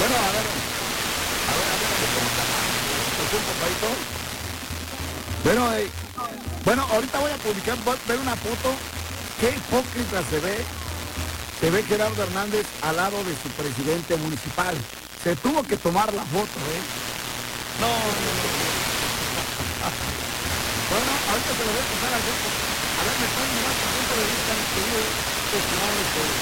Bueno, ¿cómo está la situación, compadrito? Bueno, bueno, ahorita voy a publicar, voy a ver una foto. Qué hipócrita se ve. Se ve Gerardo Hernández al lado de su presidente municipal. Se tuvo que tomar la foto, ¿eh? No. Bueno, ahorita se lo voy a pasar al grupo. A ver, me están mirando su punto de vista, mi querido estimado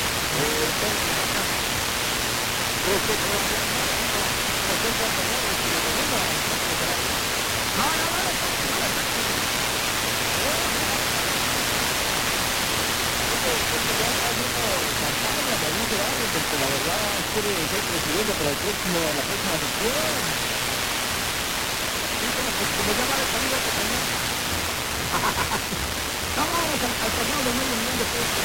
porque la verdad quiere ser presidente para la próxima sesión. Sí, pues como ya va de salida que también. No, vamos al torneo de medio millón de pesos.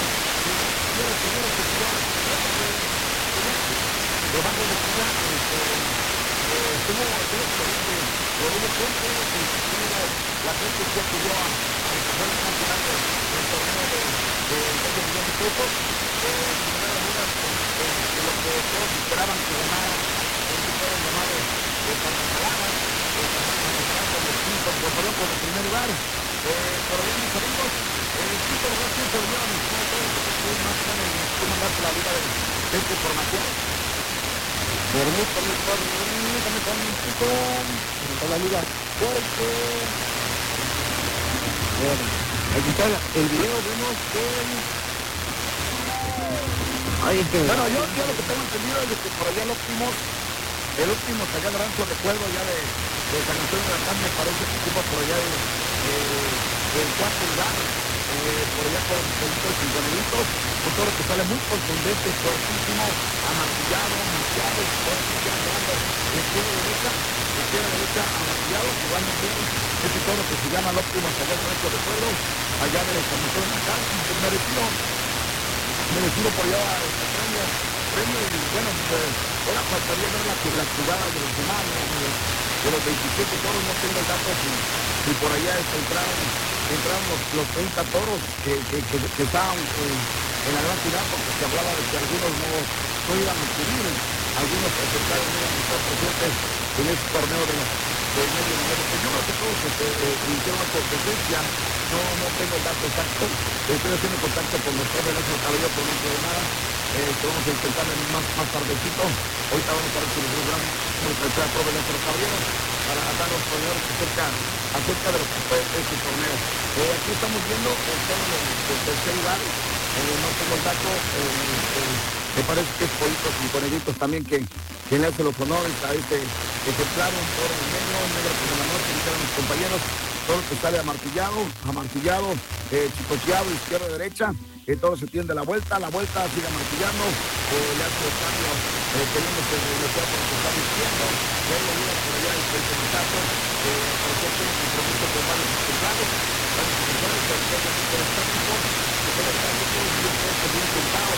Debajo de ciudad, tuvo la gente que apoyó a recoger el campeonato del torneo de medio millón de pesos. Lo que todos esperaban que ganara un jugador llamado Santa Calama, con el quinto, con el primer lugar. Por bien, mis amigos, el quinto lugar siempre lo llevan mis más o menos tú mandaste la liga de esta información. Permítame con la liga fuerte. Bueno, aquí está el video, vemos que... Bueno, yo lo que tengo entendido es que por allá el último allá de rancho, recuerdo ya de San Antonio de la Carne, me parece que ocupa por allá el cuarto lugar, por allá con los cincuelitos, un toro que sale muy contundente, fuertísimo, amartillado, andando, izquierda derecha, amartillado, jugando bien, este toro que se llama el óptimo allá de rancho, recuerdo, allá de San Antonio de la Carne, merecido por allá este premio y bueno, ahora faltaría ver la jugada de los demás, de los 27 toros, no tengo el dato si por allá entraron los 30 toros que estaban en la gran final, porque se hablaba de que algunos no iban a subir, algunos presentaron no iban a estar presentes en este torneo de medio millón. Yo creo que todos hicieron una competencia, no tengo el dato exacto, estoy haciendo contacto con los profes de Cabello por dentro de nada, vamos a intentar más tardecito, ahorita vamos a ver si nos logramos el profe de Cabello para dar los pormenores acerca de lo que fue este torneo. Aquí estamos viendo el torneo del tercer lugar, no tengo el dato, me parece que es Politos y Conejlitos también que le hace los honores a este ejemplar, un toro negro con la noche, dijeron mis compañeros, toro que sale amartillado, chicoteado, izquierda y derecha, el toro se tiende la vuelta sigue amartillando, le hace los cambios, teniéndose el cuerpo por el costado izquierdo, y ahí lo mira por allá el pelotazo, por eso tiene compromiso con varios ejemplares, bien sentado,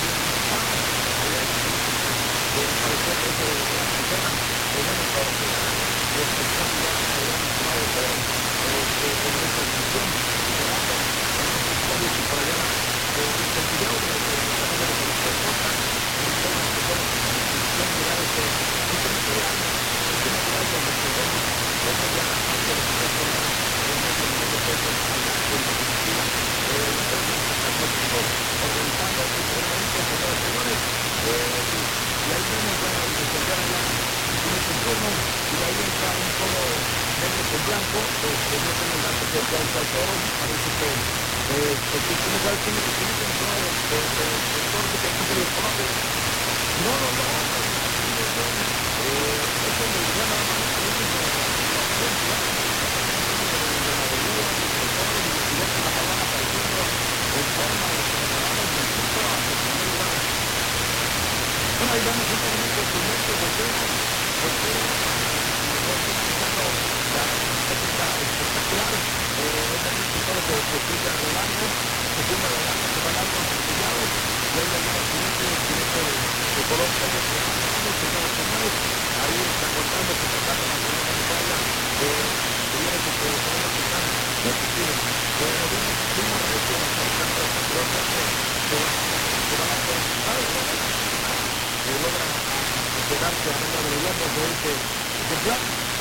quedarse arriba de los lombos de ese plan.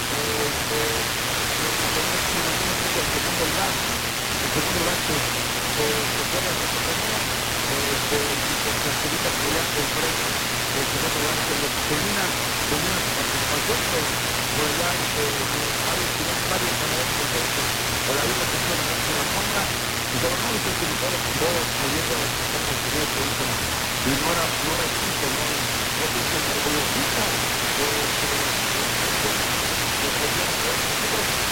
El segundo lugar, se queda en esta semana, y se adjudica el brillante el premio del segundo lugar, que lo termina con una participación por allá, varios ganadores por la isla que se llama la Fonda, y sobre todo los utilizadores con todos, pudiendo respetar el primer que hizo, y no era existe, no existe, como exista,